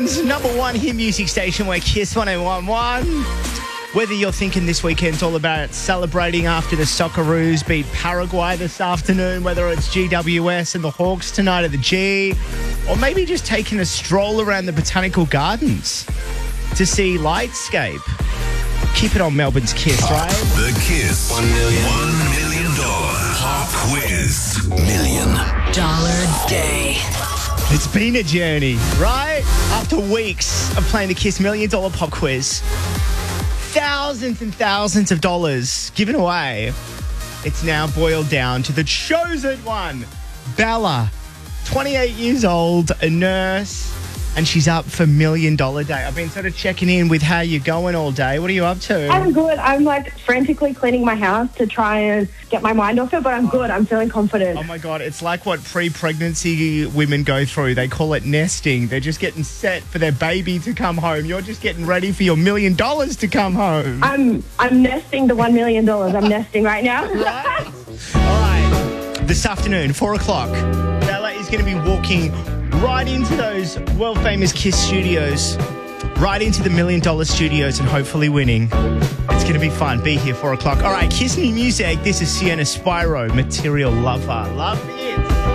Melbourne's number one hit music station, where Kiss 1011. Whether you're thinking this weekend's all about celebrating after the Socceroos beat Paraguay this afternoon, whether it's GWS and the Hawks tonight at the G, or maybe just taking a stroll around the Botanical Gardens to see Lightscape. Keep it on Melbourne's Kiss, right? The Kiss $1 million pop quiz. $1 million day. It's been a journey, right? After weeks of playing the Kiss $1 million pop quiz, thousands and thousands of dollars given away. It's now boiled down to the chosen one, Bella, 28 years old, a nurse, and she's up for $1 million day. I've been sort of checking in with how you're going all day. What are you up to? I'm good. I'm frantically cleaning my house to try and get my mind off it, but I'm good. I'm feeling confident. Oh my God, it's like what pre-pregnancy women go through. They call it nesting. They're just getting set for their baby to come home. You're just getting ready for your $1 million to come home. I'm nesting the $1 million. I'm nesting right now. Right? All right. This afternoon, 4 o'clock, Bella is going to be walking right into those world-famous Kiss studios, right into the $1 million studios, and hopefully winning. It's going to be fun. Be here, 4 o'clock. All right, Kiss new music. This is Sienna Spyro, Material Lover. Love it.